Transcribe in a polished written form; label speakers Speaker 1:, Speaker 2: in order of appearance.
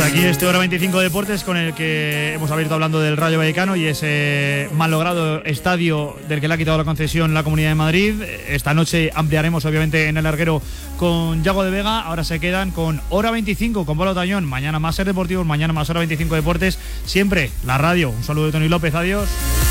Speaker 1: aquí este Hora 25 Deportes con el que hemos abierto hablando del Rayo Vallecano y ese mal logrado estadio del que le ha quitado la concesión la Comunidad de Madrid. Esta noche ampliaremos obviamente en el larguero con Yago de Vega. Ahora se quedan con Hora 25 con Pablo Tañón. Mañana más Ser Deportivos, mañana más Hora 25 Deportes. Siempre la radio. Un saludo de Tony López, adiós.